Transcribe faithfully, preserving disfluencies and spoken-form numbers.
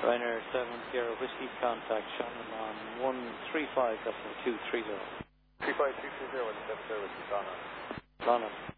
Ryanair seven Sierra Whiskey contact Shannon on one three five decimal two three zero. three five two two zero, seven Sierra Whiskey, Donna. Donna.